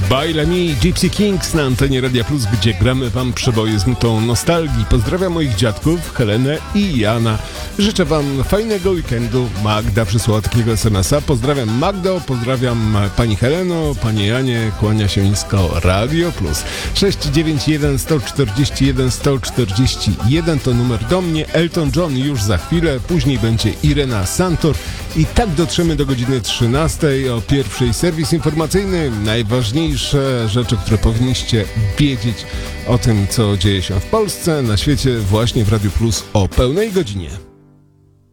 Baila Mi, Gypsy Kings na antenie Radia Plus, gdzie gramy wam przeboje z nutą nostalgii. Pozdrawiam moich dziadków, Helenę i Jana. Życzę wam fajnego weekendu. Magda przysłała takiego SMS-a. Pozdrawiam Magdo, pozdrawiam pani Heleno, panie Janie, kłania się nisko Radio Plus. 691 141 141 to numer do mnie. Elton John już za chwilę, później będzie Irena Santor i tak dotrzemy do godziny 13. O pierwszej serwis informacyjny. Najważniejsze rzeczy, które powinniście wiedzieć o tym, co dzieje się w Polsce, na świecie, właśnie w Radiu Plus o pełnej godzinie.